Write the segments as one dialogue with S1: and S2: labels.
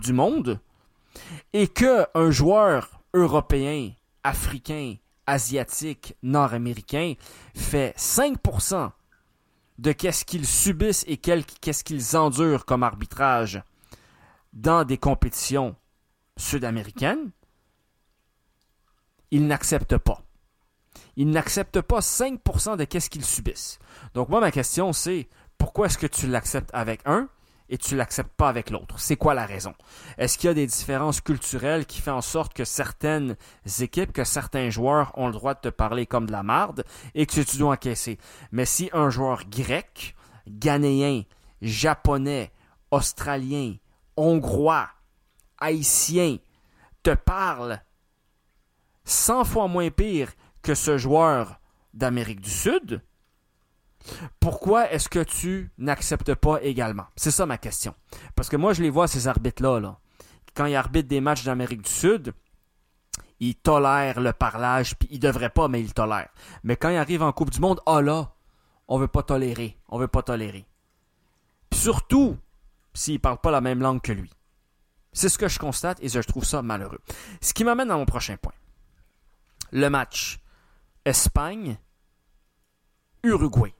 S1: du Monde et qu'un joueur européen, africain, asiatique, nord-américain fait 5% de qu'est-ce qu'ils subissent et qu'est-ce qu'ils endurent comme arbitrage dans des compétitions sud-américaines, ils n'acceptent pas. Ils n'acceptent pas 5% de qu'est-ce qu'ils subissent. Donc moi, ma question, c'est pourquoi est-ce que tu l'acceptes avec un et tu ne l'acceptes pas avec l'autre? C'est quoi la raison? Est-ce qu'il y a des différences culturelles qui font en sorte que certaines équipes, que certains joueurs ont le droit de te parler comme de la marde et que tu dois encaisser? Mais si un joueur grec, ghanéen, japonais, australien, hongrois, haïtien te parle 100 fois moins pire que ce joueur d'Amérique du Sud, pourquoi est-ce que tu n'acceptes pas également? C'est ça ma question. Parce que moi, je les vois, ces arbitres-là. Là. Quand ils arbitrent des matchs d'Amérique du Sud, ils tolèrent le parlage, puis ils devraient pas, mais ils le tolèrent. Mais quand ils arrivent en Coupe du Monde, là, on veut pas tolérer. On veut pas tolérer. Puis surtout, s'ils ne parlent pas la même langue que lui. C'est ce que je constate et je trouve ça malheureux. Ce qui m'amène à mon prochain point. Le match Espagne-Uruguay.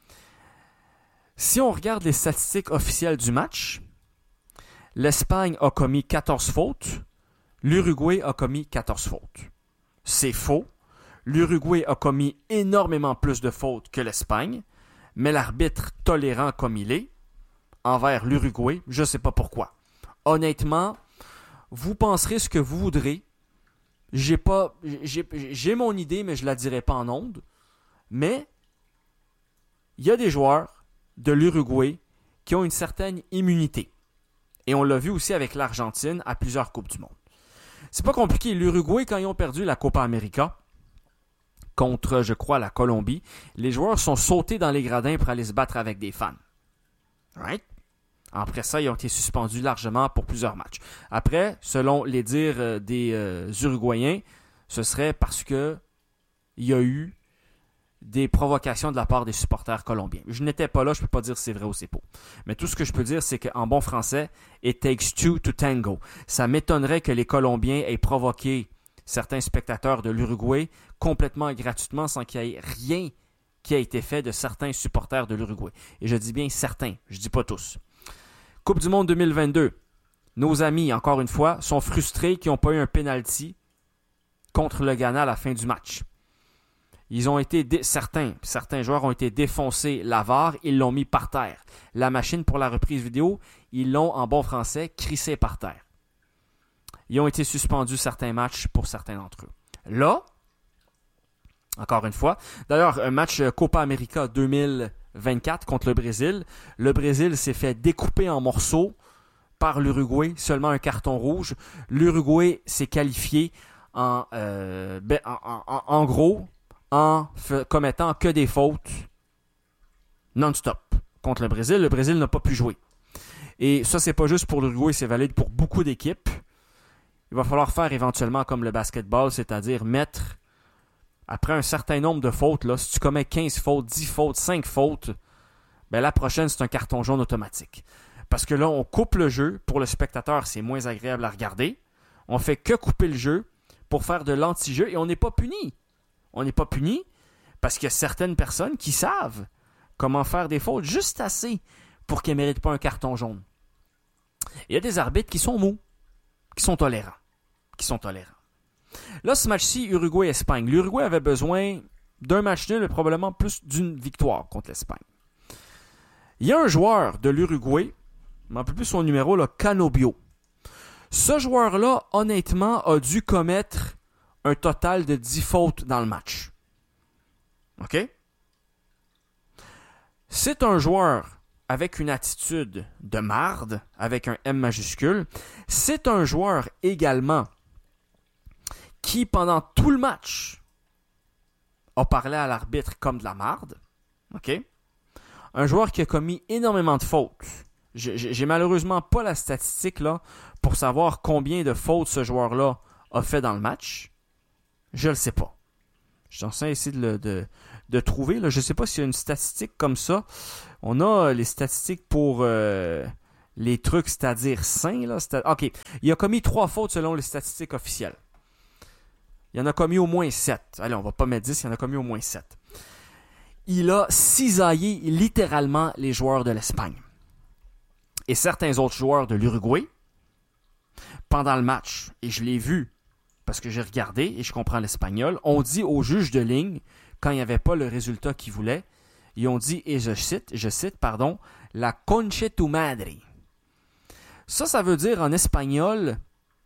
S1: Si on regarde les statistiques officielles du match, l'Espagne a commis 14 fautes, l'Uruguay a commis 14 fautes. C'est faux. L'Uruguay a commis énormément plus de fautes que l'Espagne, mais l'arbitre tolérant comme il est, envers l'Uruguay, je ne sais pas pourquoi. Honnêtement, vous penserez ce que vous voudrez. J'ai mon idée, mais je ne la dirai pas en ondes. Mais il y a des joueurs de l'Uruguay qui ont une certaine immunité. Et on l'a vu aussi avec l'Argentine à plusieurs Coupes du Monde. C'est pas compliqué. L'Uruguay, quand ils ont perdu la Copa América contre, je crois, la Colombie, les joueurs sont sautés dans les gradins pour aller se battre avec des fans. Right? Après ça, ils ont été suspendus largement pour plusieurs matchs. Après, selon les dires des Uruguayens, ce serait parce que il y a eu des provocations de la part des supporters colombiens. Je n'étais pas là, je ne peux pas dire si c'est vrai ou c'est faux. Mais tout ce que je peux dire, c'est qu'en bon français, it takes two to tango. Ça m'étonnerait que les Colombiens aient provoqué certains spectateurs de l'Uruguay complètement et gratuitement sans qu'il y ait rien qui a été fait de certains supporters de l'Uruguay. Et je dis bien certains, je ne dis pas tous. Coupe du Monde 2022. Nos amis, encore une fois, sont frustrés qu'ils n'ont pas eu un penalty contre le Ghana à la fin du match. Ils ont été certains joueurs ont été défoncés la VAR, ils l'ont mis par terre. La machine pour la reprise vidéo, ils l'ont en bon français crissé par terre. Ils ont été suspendus certains matchs pour certains d'entre eux. Là, encore une fois, d'ailleurs, un match Copa América 2024 contre le Brésil. Le Brésil s'est fait découper en morceaux par l'Uruguay, seulement un carton rouge. L'Uruguay s'est qualifié en gros en commettant que des fautes non-stop contre le Brésil. Le Brésil n'a pas pu jouer. Et ça, c'est pas juste pour l'Uruguay, c'est valide pour beaucoup d'équipes. Il va falloir faire éventuellement comme le basketball, c'est-à-dire mettre, après un certain nombre de fautes, là, si tu commets 15 fautes, 10 fautes, 5 fautes, ben la prochaine, c'est un carton jaune automatique. Parce que là, on coupe le jeu. Pour le spectateur, c'est moins agréable à regarder. On fait que couper le jeu pour faire de l'anti-jeu et on n'est pas puni. On n'est pas puni parce qu'il y a certaines personnes qui savent comment faire des fautes juste assez pour qu'ils ne méritent pas un carton jaune. Il y a des arbitres qui sont mous, qui sont tolérants. Là, ce match-ci, Uruguay-Espagne. L'Uruguay avait besoin d'un match nul et probablement plus d'une victoire contre l'Espagne. Il y a un joueur de l'Uruguay, je ne me rappelle plus son numéro, là, Canobio. Ce joueur-là, honnêtement, a dû commettre un total de 10 fautes dans le match. OK? C'est un joueur avec une attitude de marde, avec un M majuscule. C'est un joueur également qui, pendant tout le match, a parlé à l'arbitre comme de la marde. OK? Un joueur qui a commis énormément de fautes. J'ai malheureusement pas la statistique là pour savoir combien de fautes ce joueur-là a fait dans le match. Je le sais pas. Je suis en train d'essayer de trouver. Là. Je ne sais pas s'il y a une statistique comme ça. On a les statistiques pour les trucs, c'est-à-dire sains. Là, OK. Il a commis 3 fautes selon les statistiques officielles. Il en a commis au moins 7. Allez, on va pas mettre 10, il en a commis au moins 7. Il a cisaillé littéralement les joueurs de l'Espagne. Et certains autres joueurs de l'Uruguay, pendant le match, et je l'ai vu parce que j'ai regardé et je comprends l'espagnol, ont dit au juge de ligne, quand il n'y avait pas le résultat qu'ils voulaient, ils ont dit, et je cite, la concha tu madre. Ça veut dire en espagnol,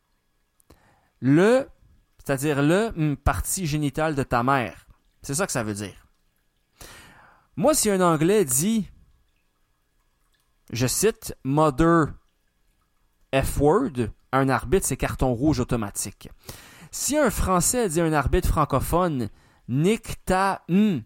S1: c'est-à-dire le partie génitale de ta mère. C'est ça que ça veut dire. Moi, si un Anglais dit, je cite, Mother F-word, un arbitre, c'est carton rouge automatique. Si un Français dit à un arbitre francophone, nique ta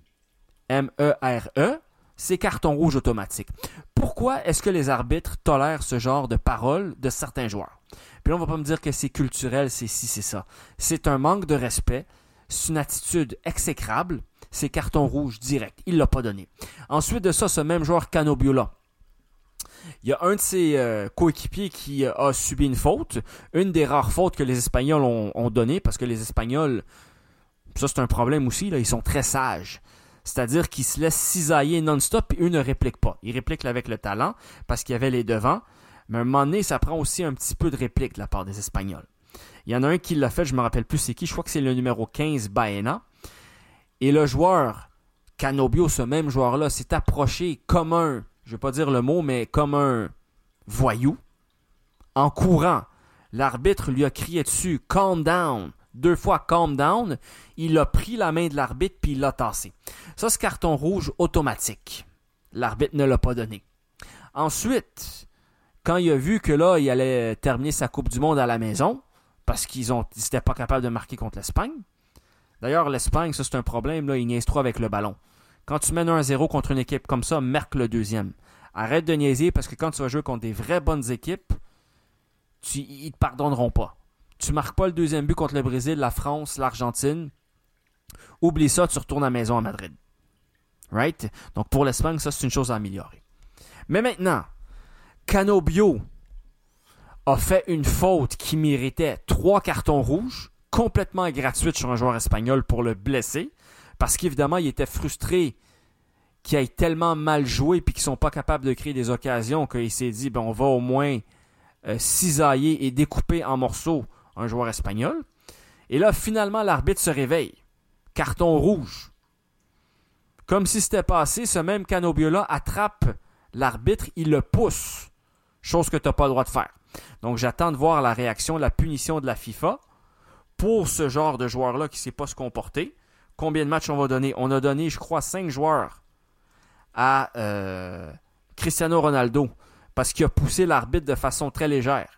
S1: M-E-R-E, c'est carton rouge automatique. Pourquoi est-ce que les arbitres tolèrent ce genre de paroles de certains joueurs? Puis là, on va pas me dire que c'est culturel, c'est ci, c'est ça. C'est un manque de respect, c'est une attitude exécrable, c'est carton rouge direct. Il l'a pas donné. Ensuite de ça, ce même joueur Canobiola, il y a un de ses coéquipiers qui a subi une faute, une des rares fautes que les Espagnols ont données, parce que les Espagnols, ça c'est un problème aussi, là, ils sont très sages. C'est-à-dire qu'ils se laissent cisailler non-stop et eux ne répliquent pas. Ils répliquent avec le talent parce qu'il y avait les devants. Mais à un moment donné, ça prend aussi un petit peu de réplique de la part des Espagnols. Il y en a un qui l'a fait, je ne me rappelle plus c'est qui. Je crois que c'est le numéro 15, Baena. Et le joueur, Canobio, ce même joueur-là, s'est approché comme un, je ne vais pas dire le mot, mais comme un voyou. En courant, l'arbitre lui a crié dessus « Calm down ». 2 fois « calm down », il a pris la main de l'arbitre puis il l'a tassé. Ça, c'est carton rouge automatique. L'arbitre ne l'a pas donné. Ensuite, quand il a vu que là, il allait terminer sa Coupe du Monde à la maison, parce qu'ils n'étaient pas capables de marquer contre l'Espagne. D'ailleurs, l'Espagne, ça c'est un problème, là, ils niaisent trop avec le ballon. Quand tu mènes 1-0 contre une équipe comme ça, marque le deuxième. Arrête de niaiser parce que quand tu vas jouer contre des vraies bonnes équipes, ils ne te pardonneront pas. Tu ne marques pas le deuxième but contre le Brésil, la France, l'Argentine. Oublie ça, tu retournes à la maison à Madrid. Right? Donc pour l'Espagne, ça c'est une chose à améliorer. Mais maintenant, Canobio a fait une faute qui méritait 3 cartons rouges, complètement gratuite sur un joueur espagnol pour le blesser, parce qu'évidemment, il était frustré qu'il ait tellement mal joué et qu'ils ne sont pas capables de créer des occasions qu'il s'est dit, on va au moins cisailler et découper en morceaux un joueur espagnol. Et là, finalement, l'arbitre se réveille. Carton rouge. Comme si c'était passé, ce même Canobio-là attrape l'arbitre, il le pousse. Chose que tu n'as pas le droit de faire. Donc, j'attends de voir la réaction, la punition de la FIFA pour ce genre de joueur-là qui ne sait pas se comporter. Combien de matchs on va donner? On a donné, je crois, 5 joueurs à Cristiano Ronaldo parce qu'il a poussé l'arbitre de façon très légère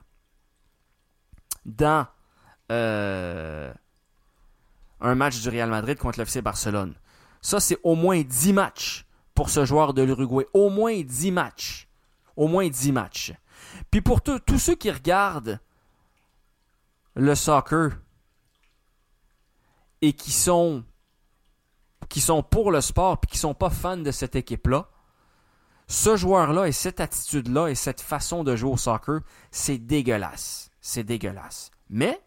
S1: dans un match du Real Madrid contre l'FC Barcelone. Ça, c'est au moins 10 matchs pour ce joueur de l'Uruguay. Au moins 10 matchs. Au moins 10 matchs. Puis pour tous ceux qui regardent le soccer et qui sont pour le sport et qui ne sont pas fans de cette équipe-là, ce joueur-là et cette attitude-là et cette façon de jouer au soccer, c'est dégueulasse. C'est dégueulasse. Mais,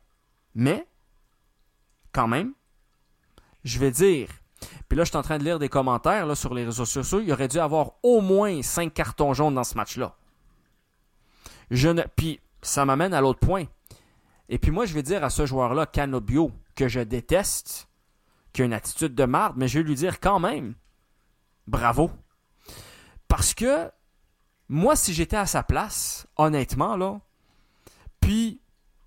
S1: quand même, je vais dire, puis là, je suis en train de lire des commentaires là, sur les réseaux sociaux, il aurait dû avoir au moins 5 cartons jaunes dans ce match-là. Puis, ça m'amène à l'autre point. Et puis moi, je vais dire à ce joueur-là, Canobio, que je déteste, qui a une attitude de marde, mais je vais lui dire quand même, bravo. Parce que, moi, si j'étais à sa place, honnêtement, là, puis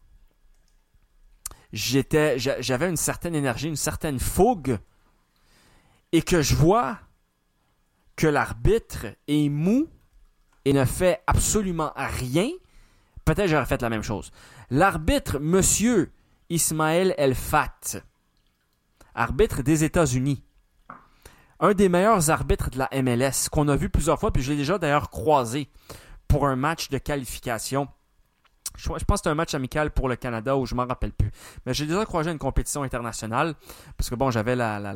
S1: j'avais une certaine énergie, une certaine fougue, et que je vois que l'arbitre est mou et ne fait absolument rien, peut-être j'aurais fait la même chose. L'arbitre, monsieur Ismaël El Fat, arbitre des États-Unis, un des meilleurs arbitres de la MLS, qu'on a vu plusieurs fois, puis je l'ai déjà d'ailleurs croisé pour un match de qualification Je pense que c'est un match amical pour le Canada ou je m'en rappelle plus. Mais j'ai déjà croisé une compétition internationale parce que bon, j'avais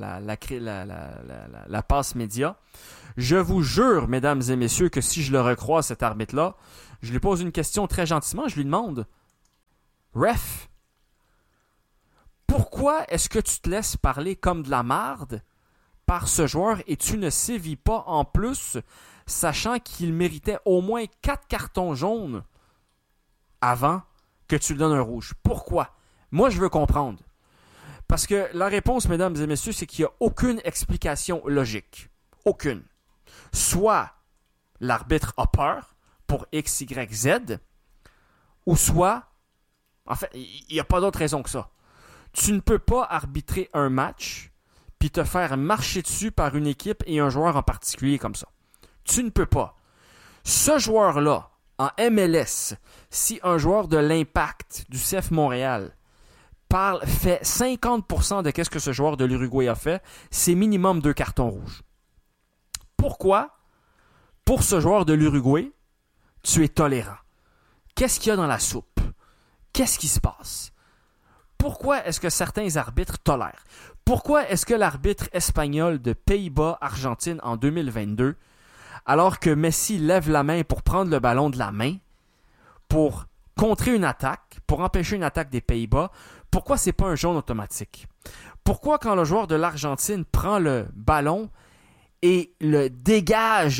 S1: la passe média. Je vous jure, mesdames et messieurs, que si je le recroise, cet arbitre-là, je lui pose une question très gentiment. Je lui demande, Ref, pourquoi est-ce que tu te laisses parler comme de la marde par ce joueur et tu ne sévis pas en plus, sachant qu'il méritait au moins 4 cartons jaunes avant que tu lui donnes un rouge? Pourquoi? Moi, je veux comprendre. Parce que la réponse, mesdames et messieurs, c'est qu'il n'y a aucune explication logique. Aucune. Soit l'arbitre a peur pour X, Y, Z, ou soit, en fait, il n'y a pas d'autre raison que ça. Tu ne peux pas arbitrer un match puis te faire marcher dessus par une équipe et un joueur en particulier comme ça. Tu ne peux pas. Ce joueur-là, en MLS, si un joueur de l'Impact du CF Montréal fait 50% de ce que ce joueur de l'Uruguay a fait, c'est minimum 2 cartons rouges. Pourquoi, pour ce joueur de l'Uruguay, tu es tolérant? Qu'est-ce qu'il y a dans la soupe? Qu'est-ce qui se passe? Pourquoi est-ce que certains arbitres tolèrent? Pourquoi est-ce que l'arbitre espagnol de Pays-Bas-Argentine en 2022, alors que Messi lève la main pour prendre le ballon de la main, pour contrer une attaque, pour empêcher une attaque des Pays-Bas, pourquoi c'est pas un jaune automatique? Pourquoi quand le joueur de l'Argentine prend le ballon et le dégage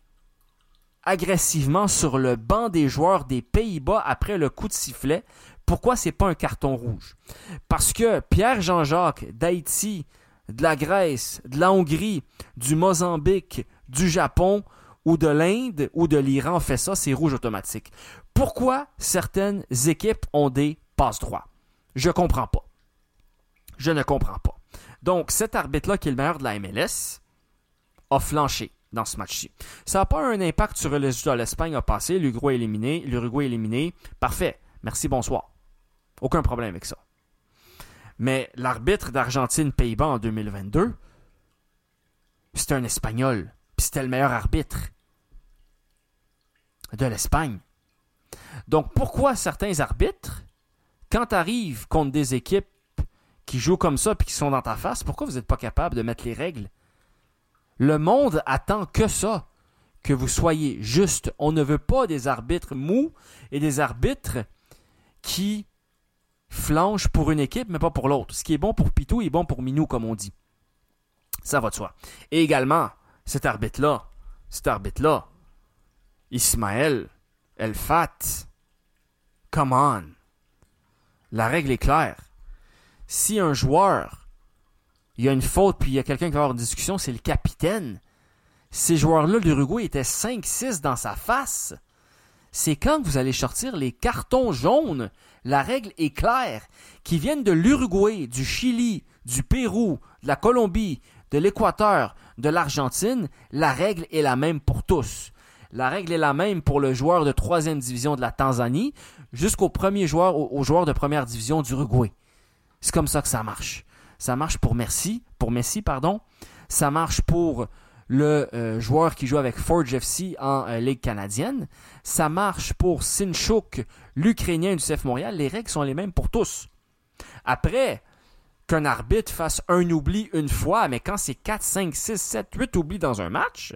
S1: agressivement sur le banc des joueurs des Pays-Bas après le coup de sifflet, pourquoi c'est pas un carton rouge? Parce que Pierre Jean-Jacques d'Haïti, de la Grèce, de la Hongrie, du Mozambique, du Japon ou de l'Inde ou de l'Iran fait ça, c'est rouge automatique. Pourquoi certaines équipes ont des passe-droits? Je comprends pas. Je ne comprends pas. Donc, cet arbitre-là, qui est le meilleur de la MLS, a flanché dans ce match-ci. Ça n'a pas un impact sur le résultat. L'Espagne a passé, l'Uruguay éliminé. Parfait. Merci, bonsoir. Aucun problème avec ça. Mais l'arbitre d'Argentine-Pays-Bas en 2022, c'était un Espagnol. Puis c'était le meilleur arbitre de l'Espagne. Donc, pourquoi certains arbitres, quand tu arrives contre des équipes qui jouent comme ça et qui sont dans ta face, pourquoi vous n'êtes pas capable de mettre les règles? Le monde attend que ça, que vous soyez juste. On ne veut pas des arbitres mous et des arbitres qui flanchent pour une équipe, mais pas pour l'autre. Ce qui est bon pour Pitou est bon pour Minou, comme on dit. Ça va de soi. Et également, cet arbitre-là, Ismaël El Fat, come on. La règle est claire. Si un joueur, il y a une faute puis il y a quelqu'un qui va avoir une discussion, c'est le capitaine. Ces joueurs-là, l'Uruguay était 5-6 dans sa face. C'est quand que vous allez sortir les cartons jaunes. La règle est claire. Qu'ils viennent de l'Uruguay, du Chili, du Pérou, de la Colombie, de l'Équateur, de l'Argentine, la règle est la même pour tous. La règle est la même pour le joueur de 3e division de la Tanzanie jusqu'au premier joueur, au joueur de première division d'Uruguay. C'est comme ça que ça marche. Ça marche pour Messi. Ça marche pour le joueur qui joue avec Forge FC en Ligue canadienne. Ça marche pour Sinchuk, l'Ukrainien du CF Montréal. Les règles sont les mêmes pour tous. Après, qu'un arbitre fasse un oubli une fois, mais quand c'est 4, 5, 6, 7, 8 oublis dans un match,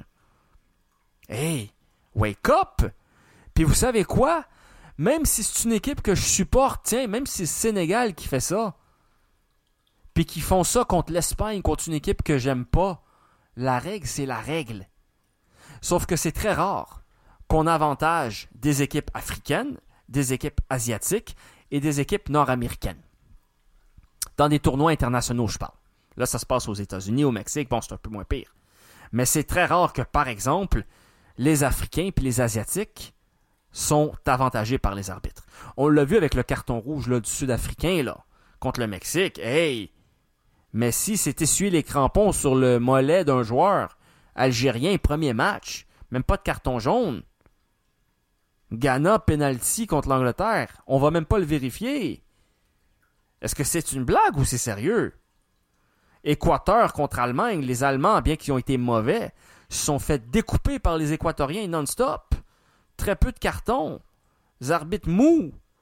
S1: hey, wake up! Puis vous savez quoi? Même si c'est une équipe que je supporte, même si c'est le Sénégal qui fait ça, puis qui font ça contre l'Espagne, contre une équipe que j'aime pas, la règle, c'est la règle. Sauf que c'est très rare qu'on avantage des équipes africaines, des équipes asiatiques et des équipes nord-américaines. Dans des tournois internationaux, je parle. Là, ça se passe aux États-Unis, au Mexique, bon, c'est un peu moins pire. Mais c'est très rare que, par exemple, les Africains et les Asiatiques sont avantagés par les arbitres. On l'a vu avec le carton rouge là, du Sud-Africain là, contre le Mexique. Hey! Messi s'est essuyé les crampons sur le mollet d'un joueur algérien, premier match. Même pas de carton jaune. Ghana, penalty contre l'Angleterre. On va même pas le vérifier. Est-ce que c'est une blague ou c'est sérieux? Équateur contre Allemagne. Les Allemands, bien qu'ils ont été mauvais, se sont fait découper par les Équatoriens non-stop. Très peu de cartons. Les arbitres mous.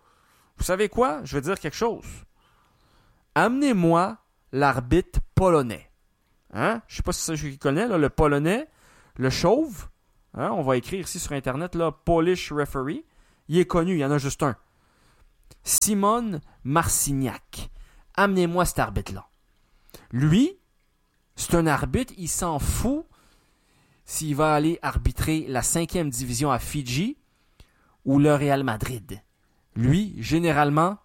S1: Vous savez quoi? Je vais dire quelque chose. Amenez-moi l'arbitre polonais. Hein? Je ne sais pas si c'est celui qui connaît, là, le polonais, le chauve. Hein? On va écrire ici sur Internet, là, Polish referee. Il est connu, il y en a juste un. Szymon Marciniak. Amenez-moi cet arbitre-là. Lui, c'est un arbitre, il s'en fout s'il va aller arbitrer la 5e division à Fidji ou le Real Madrid. Lui, généralement,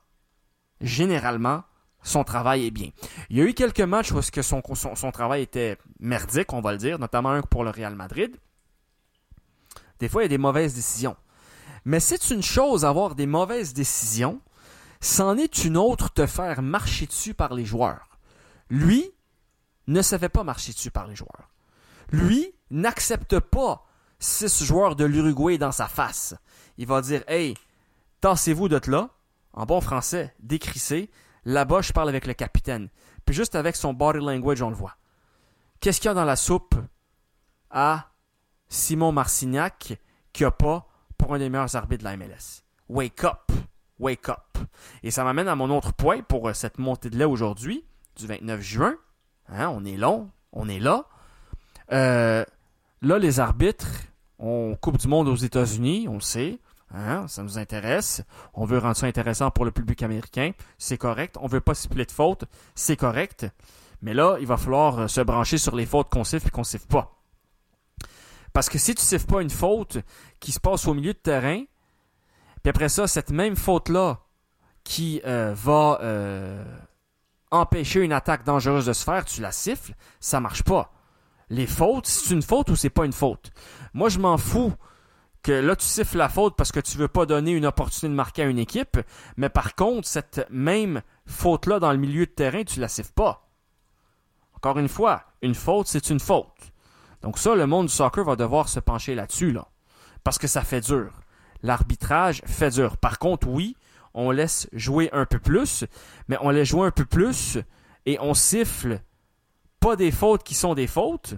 S1: son travail est bien. Il y a eu quelques matchs où son travail était merdique, on va le dire, notamment un pour le Real Madrid. Des fois, il y a des mauvaises décisions. Mais c'est une chose avoir des mauvaises décisions, c'en est une autre te faire marcher dessus par les joueurs. Lui ne se fait pas marcher dessus par les joueurs. Lui n'accepte pas 6 joueurs de l'Uruguay dans sa face. Il va dire « Hey, tassez-vous de là, en bon français, décrissez, là-bas je parle avec le capitaine. » Puis juste avec son body language, on le voit. Qu'est-ce qu'il y a dans la soupe à Szymon Marciniak qu'il n'y a pas pour un des meilleurs arbitres de la MLS? Wake up! Wake up! Et ça m'amène à mon autre point pour cette montée de lait aujourd'hui, du 29 juin. Hein, on est long, on est là. Là, les arbitres, on Coupe du monde aux États-Unis, on le sait. Hein, ça nous intéresse. On veut rendre ça intéressant pour le public américain. C'est correct. On ne veut pas siffler de faute. C'est correct. Mais là, il va falloir se brancher sur les fautes qu'on siffle et qu'on ne siffle pas. Parce que si tu ne siffles pas une faute qui se passe au milieu de terrain, puis après ça, cette même faute-là qui va empêcher une attaque dangereuse de se faire, tu la siffles, ça marche pas. Les fautes, c'est une faute ou c'est pas une faute? Moi, je m'en fous que là, tu siffles la faute parce que tu veux pas donner une opportunité de marquer à une équipe, mais par contre, cette même faute-là dans le milieu de terrain, tu la siffles pas. Encore une fois, une faute, c'est une faute. Donc ça, le monde du soccer va devoir se pencher là-dessus, là, parce que ça fait dur. L'arbitrage fait dur. Par contre, oui, on laisse jouer un peu plus, mais on laisse jouer un peu plus et on siffle pas des fautes qui sont des fautes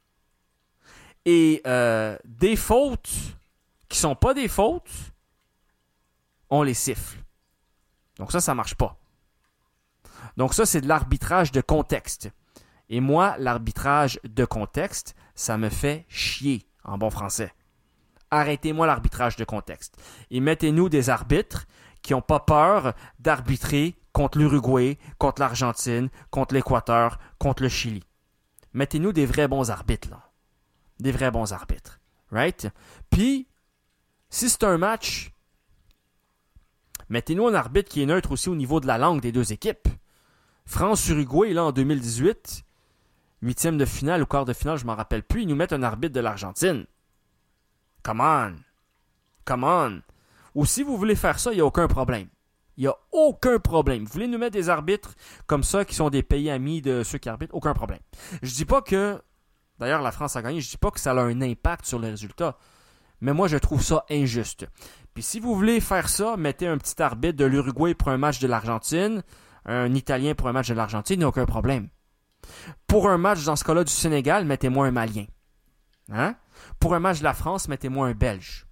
S1: et des fautes qui sont pas des fautes, on les siffle. Donc ça marche pas. Donc ça, c'est de l'arbitrage de contexte. Et moi, l'arbitrage de contexte, ça me fait chier, en bon français. Arrêtez-moi l'arbitrage de contexte. Et mettez-nous des arbitres qui n'ont pas peur d'arbitrer contre l'Uruguay, contre l'Argentine, contre l'Équateur, contre le Chili. Mettez-nous des vrais bons arbitres, là. Des vrais bons arbitres. Right? Puis, si c'est un match, mettez-nous un arbitre qui est neutre aussi au niveau de la langue des deux équipes. France-Uruguay, là, en 2018, 8e de finale ou quart de finale, je m'en rappelle plus, ils nous mettent un arbitre de l'Argentine. Come on! Come on! Ou si vous voulez faire ça, il n'y a aucun problème. Il n'y a aucun problème. Vous voulez nous mettre des arbitres comme ça, qui sont des pays amis de ceux qui arbitrent, aucun problème. Je dis pas que, d'ailleurs la France a gagné, je dis pas que ça a un impact sur les résultats, mais moi je trouve ça injuste. Puis si vous voulez faire ça, mettez un petit arbitre de l'Uruguay pour un match de l'Argentine, un Italien pour un match de l'Argentine, il n'y a aucun problème. Pour un match, dans ce cas-là, du Sénégal, mettez-moi un Malien. Hein? Pour un match de la France, mettez-moi un Belge.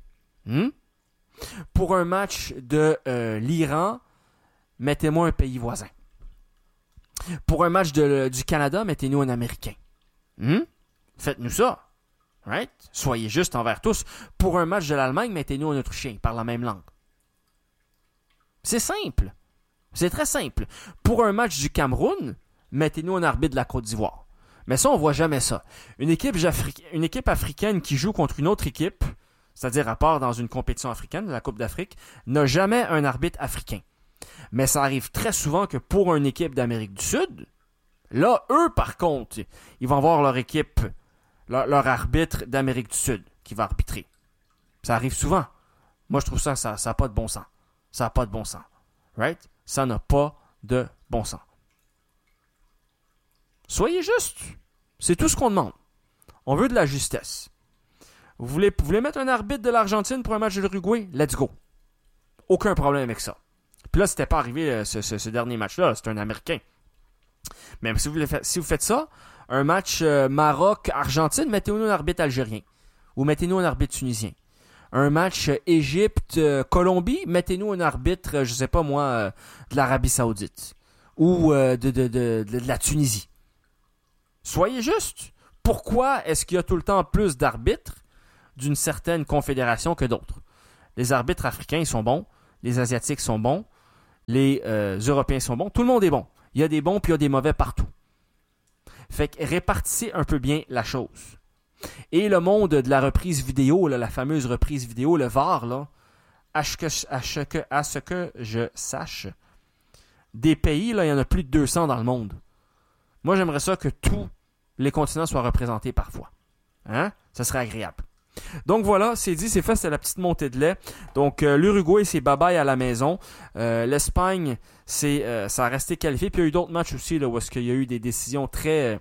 S1: Pour un match de l'Iran, mettez-moi un pays voisin. Pour un match du Canada, mettez-nous un Américain. Faites-nous ça. Right? Soyez juste envers tous. Pour un match de l'Allemagne, mettez-nous un Autrichien. Il parle la même langue. C'est simple. C'est très simple. Pour un match du Cameroun, mettez-nous un arbitre de la Côte d'Ivoire. Mais ça, on voit jamais ça. Une équipe africaine qui joue contre une autre équipe, c'est-à-dire à part dans une compétition africaine, la Coupe d'Afrique, n'a jamais un arbitre africain. Mais ça arrive très souvent que pour une équipe d'Amérique du Sud, là, eux, par contre, ils vont avoir leur équipe, leur arbitre d'Amérique du Sud qui va arbitrer. Ça arrive souvent. Moi, je trouve ça n'a pas de bon sens. Ça n'a pas de bon sens. Right? Ça n'a pas de bon sens. Soyez juste. C'est tout ce qu'on demande. On veut de la justesse. Vous voulez mettre un arbitre de l'Argentine pour un match de l'Uruguay? Let's go. Aucun problème avec ça. Puis là, c'était pas arrivé ce dernier match-là. C'est un Américain. Même si vous faites ça, un match Maroc-Argentine, mettez-nous un arbitre algérien. Ou mettez-nous un arbitre tunisien. un match Égypte-Colombie, mettez-nous un arbitre, je sais pas moi, de l'Arabie Saoudite ou de la Tunisie. Soyez juste. Pourquoi est-ce qu'il y a tout le temps plus d'arbitres d'une certaine confédération que d'autres? Les arbitres africains, ils sont bons. Les Asiatiques sont bons. Les Européens sont bons. Tout le monde est bon. Il y a des bons puis il y a des mauvais partout. Fait que répartissez un peu bien la chose. Et le monde de la reprise vidéo, là, la fameuse reprise vidéo, le VAR, là, à ce que je sache, des pays, là, il y en a plus de 200 dans le monde. Moi, j'aimerais ça que tous les continents soient représentés parfois. Hein? Ça serait agréable. Donc voilà, c'est dit, c'est fait, c'est la petite montée de lait. Donc l'Uruguay, c'est bye-bye à la maison. L'Espagne, ça a resté qualifié. Puis il y a eu d'autres matchs aussi là, où est-ce qu'il y a eu des décisions très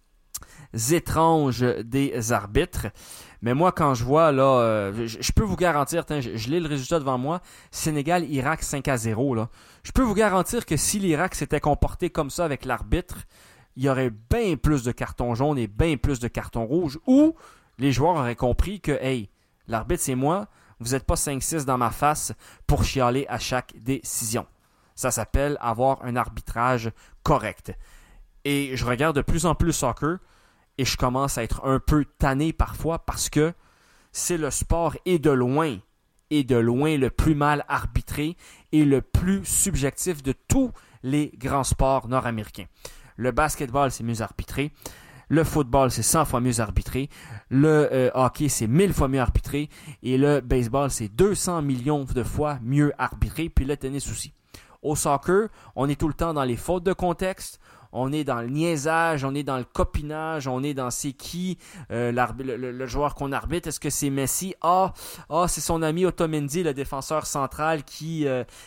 S1: étranges des arbitres. Mais moi, quand je vois, là, je peux vous garantir, je lis le résultat devant moi, Sénégal-Irak 5-0. Là. Je peux vous garantir que si l'Irak s'était comporté comme ça avec l'arbitre, il y aurait bien plus de cartons jaunes et bien plus de cartons rouges, ou les joueurs auraient compris que, hey, l'arbitre c'est moi, vous n'êtes pas 5-6 dans ma face pour chialer à chaque décision. Ça s'appelle avoir un arbitrage correct. Et je regarde de plus en plus le soccer et je commence à être un peu tanné parfois parce que c'est le sport et de loin le plus mal arbitré et le plus subjectif de tous les grands sports nord-américains. Le basketball, c'est mieux arbitré. Le football, c'est 100 fois mieux arbitré. Le hockey, c'est 1000 fois mieux arbitré. Et le baseball, c'est 200 millions de fois mieux arbitré. Puis le tennis aussi. Au soccer, on est tout le temps dans les fautes de contexte. On est dans le niaisage, on est dans le copinage, on est dans c'est qui le joueur qu'on arbitre. Est-ce que c'est Messi? C'est son ami Otamendi, le défenseur central qui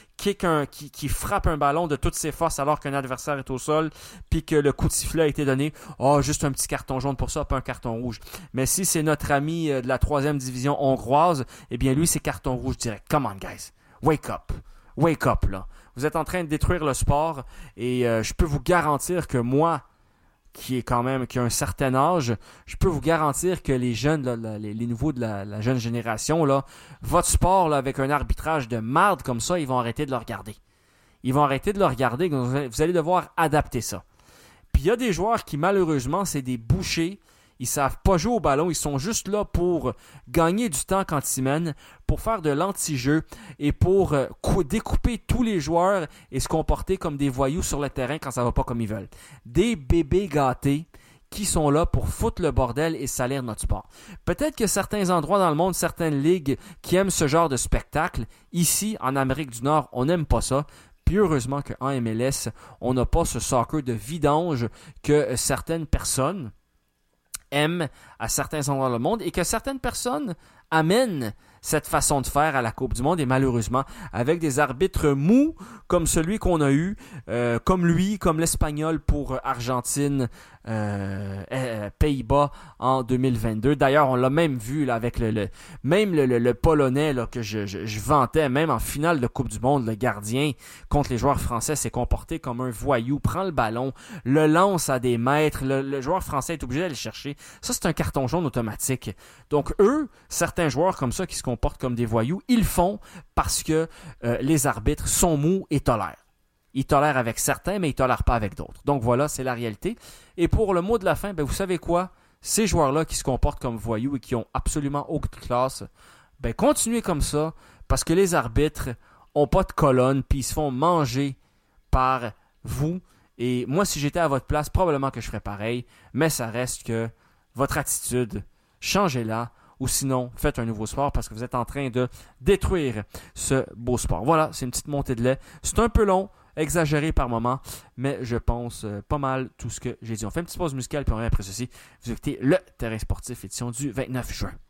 S1: frappe un ballon de toutes ses forces alors qu'un adversaire est au sol, puis que le coup de sifflet a été donné. Juste un petit carton jaune pour ça, pas un carton rouge. Mais si c'est notre ami de la 3e division hongroise, eh bien lui, c'est carton rouge direct. Come on, guys. Wake up. Wake up, là. Vous êtes en train de détruire le sport et je peux vous garantir que moi, qui a un certain âge, je peux vous garantir que les jeunes, là, les nouveaux de la jeune génération, là, votre sport là, avec un arbitrage de marde comme ça, ils vont arrêter de le regarder. Ils vont arrêter de le regarder, vous allez devoir adapter ça. Puis il y a des joueurs qui malheureusement, c'est des bouchers. Ils savent pas jouer au ballon, ils sont juste là pour gagner du temps quand ils s'y mènent, pour faire de l'anti-jeu et pour découper tous les joueurs et se comporter comme des voyous sur le terrain quand ça va pas comme ils veulent. Des bébés gâtés qui sont là pour foutre le bordel et salir notre sport. Peut-être que certains endroits dans le monde, certaines ligues qui aiment ce genre de spectacle, ici en Amérique du Nord, on n'aime pas ça. Puis heureusement qu'en MLS, on n'a pas ce soccer de vidange que certaines personnes aiment à certains endroits dans le monde et que certaines personnes amènent cette façon de faire à la Coupe du Monde et malheureusement avec des arbitres mous comme celui qu'on a eu, comme l'Espagnol pour Argentine, Pays-Bas en 2022. D'ailleurs, on l'a même vu là, avec le Polonais là, que je vantais, même en finale de Coupe du Monde, le gardien contre les joueurs français s'est comporté comme un voyou, prend le ballon, le lance à des mètres, le joueur français est obligé d'aller le chercher. Ça, c'est un carton jaune automatique. Donc eux, certains joueurs comme ça qui se comportent comme des voyous, ils le font parce que les arbitres sont mous et tolèrent. Ils tolèrent avec certains, mais ils ne tolèrent pas avec d'autres. Donc voilà, c'est la réalité. Et pour le mot de la fin, vous savez quoi? Ces joueurs-là qui se comportent comme voyous et qui ont absolument aucune classe, continuez comme ça, parce que les arbitres n'ont pas de colonne, puis ils se font manger par vous. Et moi, si j'étais à votre place, probablement que je ferais pareil, mais ça reste que votre attitude, changez-la, ou sinon, faites un nouveau sport parce que vous êtes en train de détruire ce beau sport. Voilà, c'est une petite montée de lait. C'est un peu long, exagéré par moment, mais je pense pas mal tout ce que j'ai dit. On fait une petite pause musicale, puis on revient après ceci. Vous écoutez le Terrain sportif, édition du 29 juin.